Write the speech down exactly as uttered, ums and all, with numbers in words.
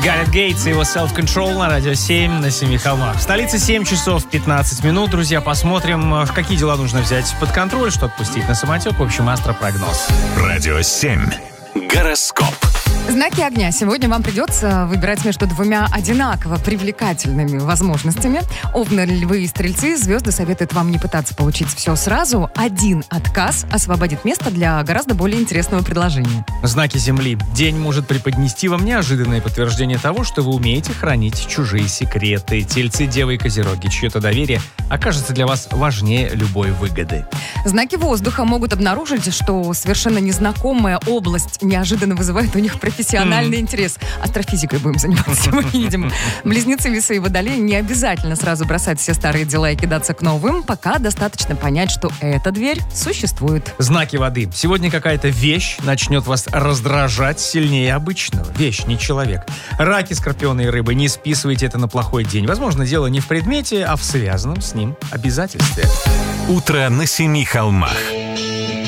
Гаррет Гейтс и его Self-Control на радио семь на семи холмах. В столице семь часов пятнадцать минут. Друзья, посмотрим, какие дела нужно взять под контроль, что отпустить на самотек. В общем, астропрогноз. Радио семь. Гороскоп. Знаки огня. Сегодня вам придется выбирать между двумя одинаково привлекательными возможностями. Овны, львы и стрельцы. Звезды советуют вам не пытаться получить все сразу. Один отказ освободит место для гораздо более интересного предложения. Знаки земли. День может преподнести вам неожиданное подтверждение того, что вы умеете хранить чужие секреты. Тельцы, девы и козероги. Чье-то доверие окажется для вас важнее любой выгоды. Знаки воздуха могут обнаружить, что совершенно незнакомая область неожиданно вызывает у них профессиональный mm. интерес. Астрофизикой будем заниматься сегодня, видимо. Близнецы, весы и водолеи не обязательно сразу бросать все старые дела и кидаться к новым, пока достаточно понять, что эта дверь существует. Знаки воды. Сегодня какая-то вещь начнет вас раздражать сильнее обычного. Вещь, не человек. Раки, скорпионы и рыбы, не списывайте это на плохой день. Возможно, дело не в предмете, а в связанном с ним обязательстве. Утро на семи холмах.